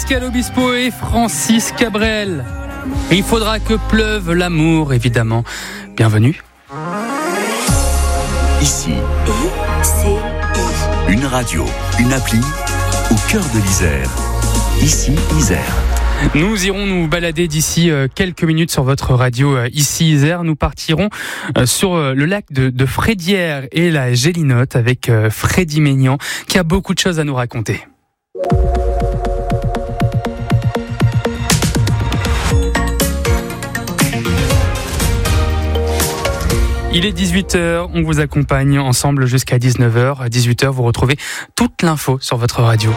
Pascal Obispo et Francis Cabrel. Il faudra que pleuve l'amour, évidemment. Bienvenue. Ici, une radio, une appli au cœur de l'Isère. Ici, Isère. Nous irons nous balader d'ici quelques minutes sur votre radio ici Isère. Nous partirons sur le lac de Frédières et la Gélinotte avec Freddy Maignan qui a beaucoup de choses à nous raconter. Il est 18h, on vous accompagne ensemble jusqu'à 19h. À 18h, vous retrouvez toute l'info sur votre radio.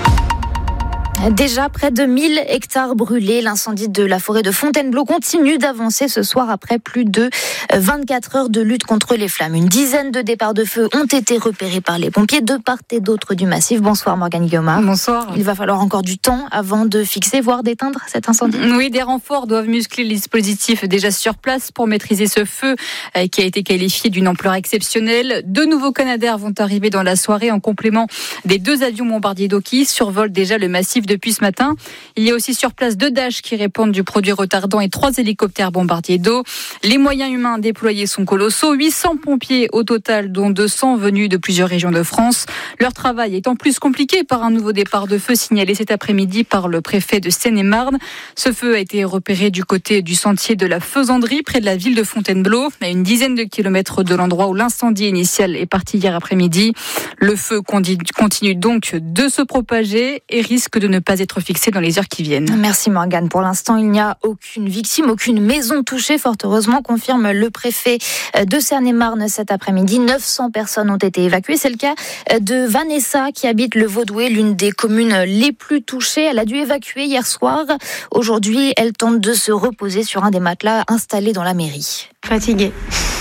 Déjà près de 1000 hectares brûlés. L'incendie de la forêt de Fontainebleau continue d'avancer ce soir après plus de 24 heures de lutte contre les flammes. Une dizaine de départs de feu ont été repérés par les pompiers de part et d'autre du massif. Bonsoir Morgane Guillaumard. Bonsoir. Il va falloir encore du temps avant de fixer, voire d'éteindre cet incendie. Oui, des renforts doivent muscler les dispositifs déjà sur place pour maîtriser ce feu qui a été qualifié d'une ampleur exceptionnelle. 2 nouveaux Canadair vont arriver dans la soirée en complément des 2 avions bombardiers d'eau qui survolent déjà le massif depuis ce matin. Il y a aussi sur place 2 Dash qui répondent du produit retardant et 3 hélicoptères bombardiers d'eau. Les moyens humains déployés sont colossaux. 800 pompiers au total, dont 200 venus de plusieurs régions de France. Leur travail est en plus compliqué par un nouveau départ de feu signalé cet après-midi par le préfet de Seine-et-Marne. Ce feu a été repéré du côté du sentier de la Faisanderie, près de la ville de Fontainebleau, à une dizaine de kilomètres de l'endroit où l'incendie initial est parti hier après-midi. Le feu continue donc de se propager et risque de ne pas être fixé dans les heures qui viennent. Merci Morgane. Pour l'instant, il n'y a aucune victime, aucune maison touchée. Fort heureusement, confirme le préfet de Seine-et-Marne cet après-midi. 900 personnes ont été évacuées. C'est le cas de Vanessa qui habite le Vaudoué, l'une des communes les plus touchées. Elle a dû évacuer hier soir. Aujourd'hui, elle tente de se reposer sur un des matelas installés dans la mairie. Fatiguée,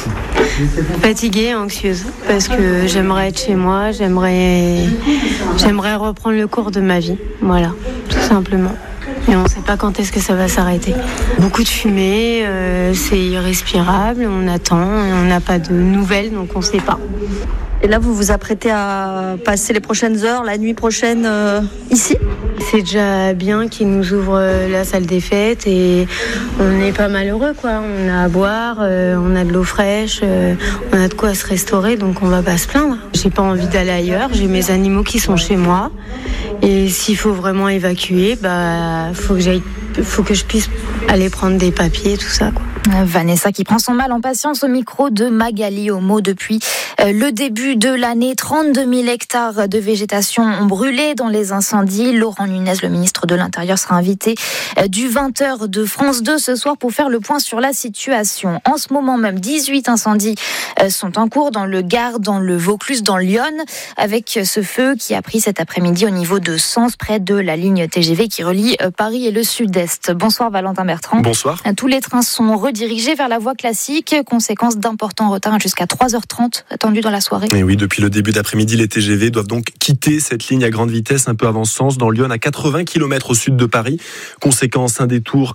anxieuse, parce que j'aimerais être chez moi, j'aimerais reprendre le cours de ma vie, voilà, tout simplement. Et on ne sait pas quand est-ce que ça va s'arrêter. Beaucoup de fumée, c'est irrespirable, on attend, et on n'a pas de nouvelles, donc on ne sait pas. Et là, vous vous apprêtez à passer les prochaines heures, la nuit prochaine, ici ? C'est déjà bien qu'ils nous ouvrent la salle des fêtes et on est pas malheureux, quoi. On a à boire, on a de l'eau fraîche, on a de quoi se restaurer, donc on va pas se plaindre. J'ai pas envie d'aller ailleurs, j'ai mes animaux qui sont chez moi. Et s'il faut vraiment évacuer, faut que je puisse aller prendre des papiers, tout ça, quoi. Vanessa qui prend son mal en patience au micro de Magali Homo. Depuis le début de l'année, 32 000 hectares de végétation ont brûlé dans les incendies. Laurent Nunez, le ministre de l'Intérieur, sera invité du 20h de France 2 ce soir pour faire le point sur la situation. En ce moment même, 18 incendies sont en cours dans le Gard, dans le Vaucluse, dans l'Yonne, avec ce feu qui a pris cet après-midi au niveau de Sens, près de la ligne TGV qui relie Paris et le Sud-Est. Bonsoir Valentin Bertrand. Bonsoir. Tous les trains sont redirigés vers la voie classique, conséquence d'importants retards jusqu'à 3h30 attendus dans la soirée. Et oui, depuis le début d'après-midi, les TGV doivent donc quitter cette ligne à grande vitesse un peu avant Sens, dans l'Yonne, à 80 km au sud de Paris. Conséquence, un détour